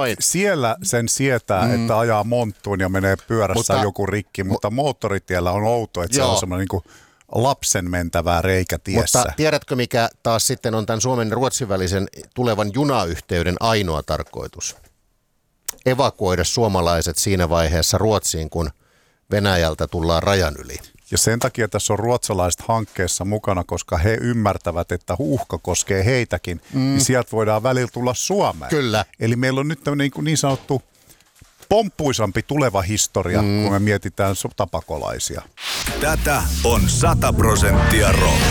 Siellä sen sietää, että ajaa monttuun ja menee pyörässä joku rikki, mutta moottoritiellä on outo, että se on semmoinen niin kuin lapsen mentävää reikä tiessä. Mutta tiedätkö, mikä taas sitten on tämän Suomen ja Ruotsin välisen tulevan junayhteyden ainoa tarkoitus? Evakuoida suomalaiset siinä vaiheessa Ruotsiin, kun Venäjältä tullaan rajan yli. Ja sen takia tässä on ruotsalaiset hankkeessa mukana, koska he ymmärtävät, että uhka koskee heitäkin, niin sieltä voidaan välillä tulla Suomeen. Kyllä. Eli meillä on nyt niin sanottu pomppuisampi tuleva historia, kun me mietitään sotapakolaisia. Tätä on 100% rock.